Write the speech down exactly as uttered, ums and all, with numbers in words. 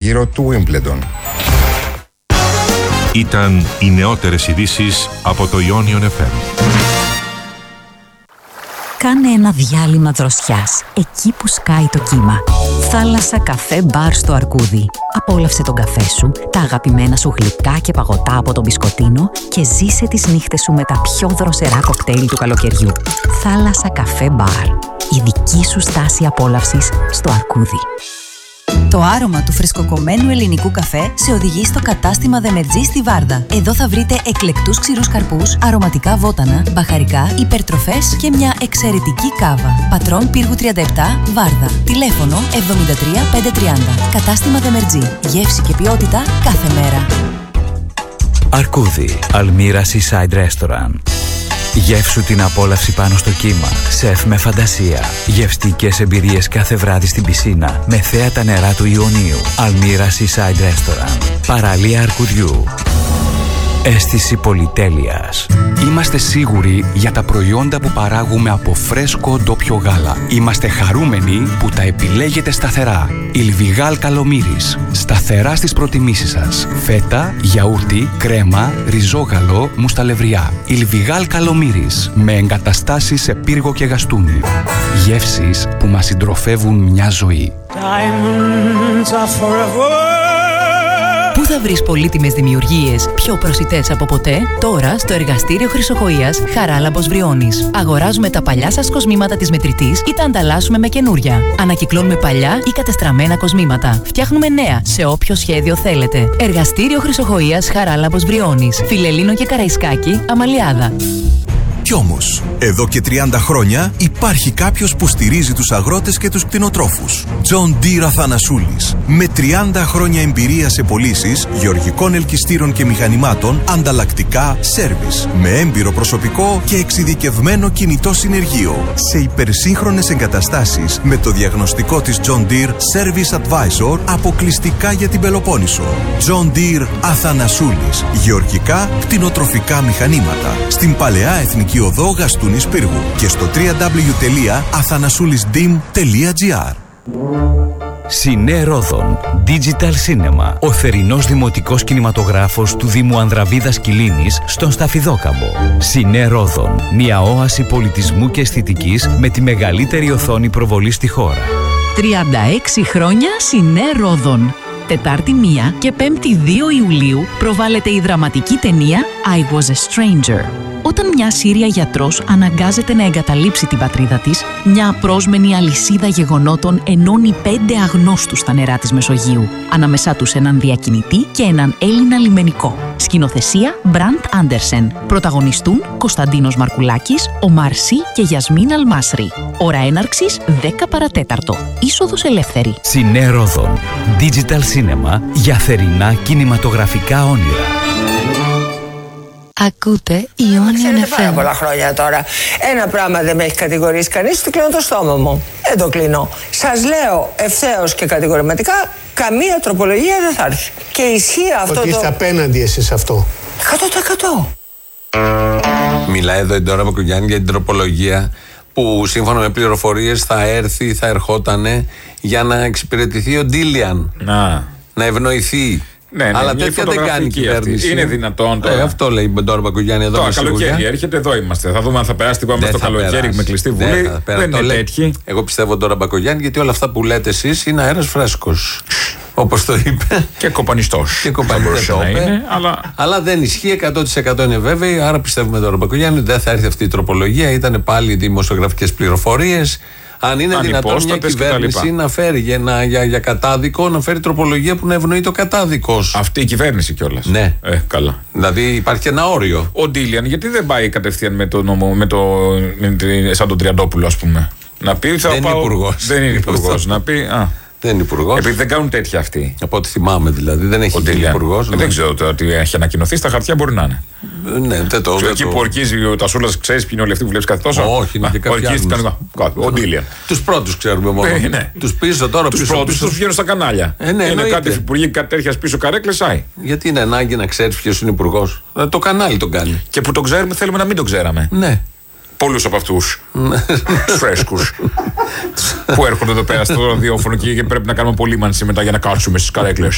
γύρο του Wimbledon. Ήταν οι νεότερες ειδήσεις από το Ionian εφ εμ. Κάνε ένα διάλειμμα δροσιάς, εκεί που σκάει το κύμα. Θάλασσα, καφέ, μπαρ στο Αρκούδι. Απόλαυσε τον καφέ σου, τα αγαπημένα σου γλυκά και παγωτά από τον μπισκοτίνο και ζήσε τις νύχτες σου με τα πιο δροσερά κοκτέιλ του καλοκαιριού. Θάλασσα, καφέ, μπαρ. Η δική σου στάση απόλαυσης στο Αρκούδι. Το άρωμα του φρεσκοκομμένου ελληνικού καφέ σε οδηγεί στο κατάστημα Δεμερτζή στη Βάρδα. Εδώ θα βρείτε εκλεκτούς ξηρούς καρπούς, αρωματικά βότανα, μπαχαρικά, υπερτροφές και μια εξαιρετική κάβα. Πατρών Πύργου τριάντα επτά, Βάρδα. Τηλέφωνο εβδομήντα τρία πεντακόσια τριάντα. Κατάστημα Δεμερτζή. Γεύση και ποιότητα κάθε μέρα. Αρκούδι, Αλμύρα Seaside Restaurant. Γεύσου την απόλαυση πάνω στο κύμα. Σεφ με φαντασία. Γευστικές εμπειρίες κάθε βράδυ στην πισίνα με θέα τα νερά του Ιωνίου. Αλμύρα Seaside Restaurant. Παραλία Αρκουδιού. Αίσθηση πολυτέλειας. Είμαστε σίγουροι για τα προϊόντα που παράγουμε από φρέσκο ντόπιο γάλα. Είμαστε χαρούμενοι που τα επιλέγετε σταθερά. Ιλβιγάλ Καλομύρης. Σταθερά στις προτιμήσεις σας. Φέτα, γιαούρτι, κρέμα, ριζόγαλο, μουσταλευριά. Ιλβιγάλ Καλομύρης. Με εγκαταστάσεις σε πύργο και γαστούνι. Γεύσεις που μας συντροφεύουν μια ζωή. Πού θα βρεις πολύτιμες δημιουργίες πιο προσιτές από ποτέ? Τώρα στο εργαστήριο Χρυσοχοΐας Χαράλαμπος Βριώνης. Αγοράζουμε τα παλιά σας κοσμήματα της μετρητής ή τα ανταλλάσσουμε με καινούρια. Ανακυκλώνουμε παλιά ή κατεστραμμένα κοσμήματα. Φτιάχνουμε νέα σε όποιο σχέδιο θέλετε. Εργαστήριο Χρυσοχοΐας Χαράλαμπος Βριώνης. Φιλελλήνο και Καραϊσκάκη, Αμαλιάδα. Κι όμως, εδώ και τριάντα χρόνια υπάρχει κάποιος που στηρίζει τους αγρότες και τους κτηνοτρόφους. John Deere Αθανασούλης. Με τριάντα χρόνια εμπειρία σε πωλήσεις γεωργικών ελκυστήρων και μηχανημάτων, ανταλλακτικά, σέρβις. Με έμπειρο προσωπικό και εξειδικευμένο κινητό συνεργείο. Σε υπερσύγχρονες εγκαταστάσεις με το διαγνωστικό της John Deere Service Advisor αποκλειστικά για την Πελοπόννησο. John Deere Αθανασούλης. Γεωργικά, κτηνοτροφικά μηχανήματα. Στην Παλαιά Εθνική Οδό Γαστούνης Πύργου και στο double-u double-u double-u τελεία αθανασούλισdim τελεία gr. Σινέ Ρόδον Digital Cinema. Ο θερινός δημοτικός κινηματογράφος του Δήμου Ανδραβίδας Κιλίνης στον Σταφιδόκαμπο. Σινέ Ρόδον. Μια όαση πολιτισμού και αισθητικής με τη μεγαλύτερη οθόνη προβολή στη χώρα. τριάντα έξι χρόνια Σινέ Ρόδον. Τετάρτη μία και Πέμπτη δύο Ιουλίου προβάλλεται η δραματική ταινία I Was a Stranger. Όταν μια Σύρια γιατρός αναγκάζεται να εγκαταλείψει την πατρίδα της, μια απρόσμενη αλυσίδα γεγονότων ενώνει πέντε αγνώστους στα νερά της Μεσογείου, ανάμεσά τους έναν διακινητή και έναν Έλληνα λιμενικό. Σκηνοθεσία Μπραντ Άντερσεν. Πρωταγωνιστούν Κωνσταντίνος Μαρκουλάκης, Ομάρ Σι και Γιασμίν Αλμάσρη. Ώρα έναρξης δέκα παρατέταρτο. Είσοδος ελεύθερη. Σινέ Ρόδον. Digital Cinema για θερινά κινηματογραφικά όνειρα. Ακούτε Ionian εφ εμ. Πάρα πολλά χρόνια τώρα. Ένα πράγμα δεν με έχει κατηγορήσει κανείς, ότι κλείνω το στόμα μου. Δεν το κλείνω. Σας λέω ευθέως και κατηγορηματικά, καμία τροπολογία δεν θα έρθει. Και ισχύει αυτό. Ότι το... είστε απέναντι εσείς σε αυτό. εκατό τοις εκατό. Μιλάει εδώ η Ντόρα Μπακογιάννη για την τροπολογία που σύμφωνα με πληροφορίες θα έρθει, θα ερχότανε για να εξυπηρετηθεί ο Ντίλιαν. Να, να ευνοηθεί. Ναι, ναι, αλλά τέτοια δεν κάνει η κυβέρνηση. Είναι δυνατόν τώρα. Ε, αυτό λέει η Ντόρα Μπακογιάννη εδώ. Το καλοκαίρι έρχεται, εδώ είμαστε. Θα δούμε αν θα περάσει την πάμε στο καλοκαίρι περάσει. Με κλειστή βουλή. Δεν, δεν είναι τέτοιοι. Εγώ πιστεύω Ντόρα Μπακογιάννη γιατί όλα αυτά που λέτε εσείς είναι αέρας φρέσκος. Όπως το είπε. Και κοπανιστός. Και κοπανιστός το είπε. Αλλά... αλλά δεν ισχύει, εκατό τοις εκατό είναι βέβαιοι. Άρα πιστεύουμε Ντόρα Μπακογιάννη δεν θα έρθει αυτή η τροπολογία. Ήταν πάλι δημοσιογραφικές πληροφορίες. Αν είναι δυνατόν μια κυβέρνηση να φέρει για, να, για, για κατάδικο, να φέρει τροπολογία που να ευνοεί το κατάδικος. Αυτή η κυβέρνηση κιόλας. Ναι. Ε, καλά. Δηλαδή υπάρχει και ένα όριο. Ο Ντίλιαν, γιατί δεν πάει κατευθείαν με το νόμο, με το, με τη, σαν τον Τριαντόπουλο, ας πούμε. Να πει θα δεν πάω. Είναι υπουργός. Δεν είναι υπουργός. Να πει. Α. Δεν είναι υπουργός. Επειδή δεν κάνουν τέτοια αυτοί. Από ό,τι θυμάμαι δηλαδή. Δεν έχει γίνει υπουργός. Δεν ξέρω ότι έχει ανακοινωθεί, στα χαρτιά μπορεί να είναι. Ναι, δεν το. Εκεί που ορκίζει ο Τασούλας, ξέρεις ποιοι είναι όλοι αυτοί που βλέπεις κάθε τόσο. Όχι, είναι και κάποιοι άλλοι. Ο Ντίλιαν. Τους πρώτους ξέρουμε μόνο. Τους πίσω τώρα πίσω. Τους πρώτους τους βγαίνουν στα κανάλια. Είναι κάτι υπουργοί, κάτι τέτοια πίσω καρέκλες, άι. Γιατί είναι ανάγκη να ξέρεις ποιος είναι υπουργός. Το κανάλι τον κάνει. Και που το ξέρουμε θέλουμε να μην το ξέραμε. Ναι. Πολλούς από αυτούς φρέσκους που έρχονται εδώ πέρα στο ραδιόφωνο και πρέπει να κάνουμε απολύμανση μετά για να κάτσουμε στις καρέκλες.